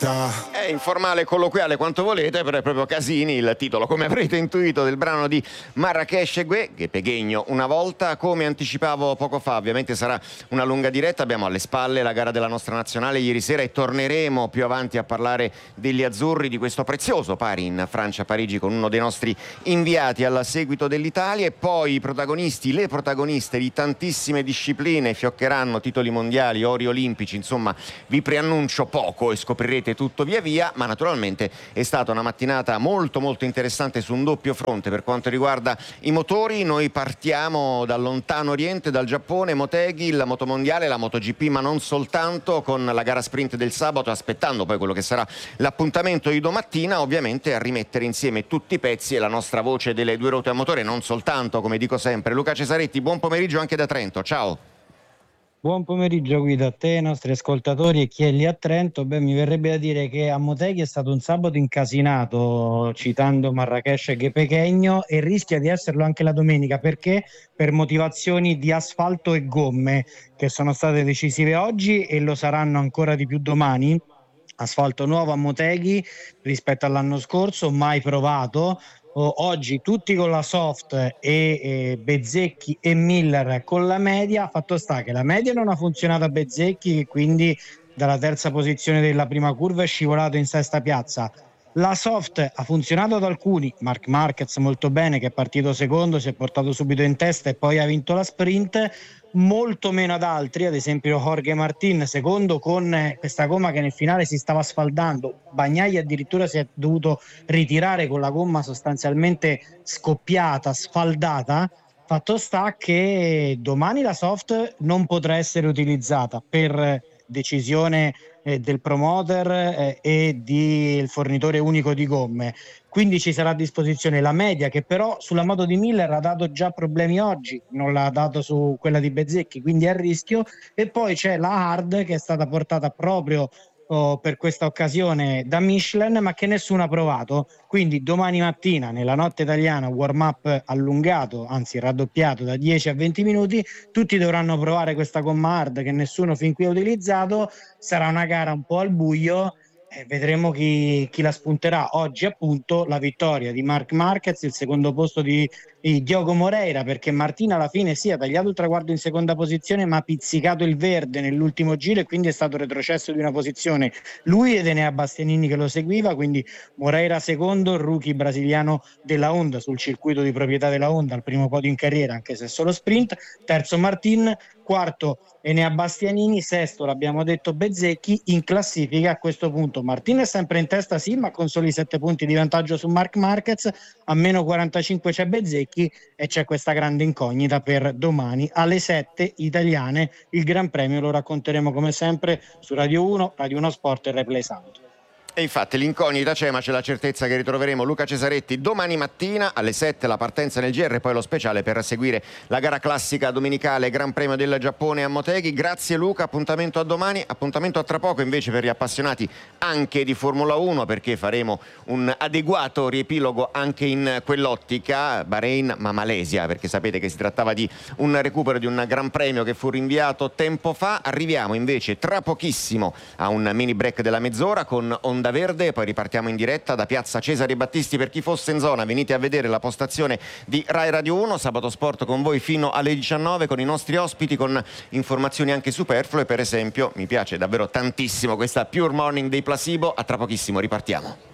È informale, colloquiale, quanto volete, però è proprio Casini il titolo, come avrete intuito, del brano di Marracash Gue Pequeño. Una volta, come anticipavo poco fa, ovviamente sarà una lunga diretta, abbiamo alle spalle la gara della nostra nazionale ieri sera e torneremo più avanti a parlare degli azzurri, di questo prezioso pari in Francia, a Parigi, con uno dei nostri inviati al seguito dell'Italia. E poi i protagonisti, le protagoniste di tantissime discipline fioccheranno titoli mondiali, ori olimpici, insomma vi preannuncio poco e scoprirete tutto via via, ma naturalmente è stata una mattinata molto interessante su un doppio fronte per quanto riguarda i motori. Noi partiamo dal lontano oriente, dal Giappone, Motegi, il motomondiale, la MotoGP, ma non soltanto, con la gara sprint del sabato, aspettando poi quello che sarà l'appuntamento di domattina, ovviamente a rimettere insieme tutti i pezzi e la nostra voce delle due ruote a motore, non soltanto, come dico sempre. Luca Cesaretti, buon pomeriggio anche da Trento, ciao. Buon pomeriggio Guido, a te, ai nostri ascoltatori e chi è lì a Trento. Beh, mi verrebbe da dire che a Motegi è stato un sabato incasinato, citando Marracash e Pequeño, e rischia di esserlo anche la domenica, perché per motivazioni di asfalto e gomme che sono state decisive oggi e lo saranno ancora di più domani. Asfalto nuovo a Motegi rispetto all'anno scorso, mai provato. Oggi tutti con la soft e Bezzecchi e Miller con la media. Fatto sta che la media non ha funzionato a Bezzecchi, che quindi dalla terza posizione della prima curva è scivolato in sesta piazza. La soft ha funzionato ad alcuni, Marc Marquez molto bene, che è partito secondo, si è portato subito in testa e poi ha vinto la sprint, molto meno ad altri, ad esempio Jorge Martin secondo con questa gomma che nel finale si stava sfaldando. Bagnaia addirittura si è dovuto ritirare con la gomma sostanzialmente scoppiata, sfaldata. Fatto sta che domani la soft non potrà essere utilizzata per decisione del promoter e del fornitore unico di gomme. Quindi ci sarà a disposizione la media, che però sulla moto di Miller ha dato già problemi oggi, non l'ha dato su quella di Bezzecchi, quindi è a rischio. E poi c'è la hard, che è stata portata proprio per questa occasione da Michelin, ma che nessuno ha provato. Quindi domani mattina, nella notte italiana, warm up allungato, anzi raddoppiato da 10 a 20 minuti, tutti dovranno provare questa gomma hard che nessuno fin qui ha utilizzato. Sarà una gara un po' al buio. Vedremo chi la spunterà. Oggi appunto la vittoria di Marc Marquez, il secondo posto di Diogo Moreira, perché Martina alla fine sì, ha tagliato il traguardo in seconda posizione, ma ha pizzicato il verde nell'ultimo giro e quindi è stato retrocesso di una posizione lui ed Enea Bastianini che lo seguiva. Quindi Moreira secondo, rookie brasiliano della Honda sul circuito di proprietà della Honda, al primo podio in carriera anche se solo sprint. Terzo Martin, quarto Enea Bastianini, sesto l'abbiamo detto Bezzecchi. In classifica a questo punto Martin è sempre in testa sì, ma con soli 7 punti di vantaggio su Marc Marquez, a meno 45 c'è Bezzecchi e c'è questa grande incognita per domani alle 7 italiane. Il Gran Premio lo racconteremo come sempre su Radio 1, Radio 1 Sport e Replay Sound. E infatti l'incognita c'è, ma c'è la certezza che ritroveremo Luca Cesaretti domani mattina alle 7, la partenza nel GR e poi lo speciale per seguire la gara classica domenicale Gran Premio del Giappone a Motegi. Grazie Luca, appuntamento a domani, appuntamento a tra poco invece per gli appassionati anche di Formula 1, perché faremo un adeguato riepilogo anche in quell'ottica, Bahrain ma Malesia, perché sapete che si trattava di un recupero di un Gran Premio che fu rinviato tempo fa. Arriviamo invece tra pochissimo a un mini break della mezz'ora con Onda Verde e poi ripartiamo in diretta da piazza Cesare Battisti. Per chi fosse in zona, venite a vedere la postazione di Rai Radio 1, Sabato Sport con voi fino alle 19 con i nostri ospiti, con informazioni anche superflue. Per esempio mi piace davvero tantissimo questa Pure Morning dei Placebo. A tra pochissimo ripartiamo.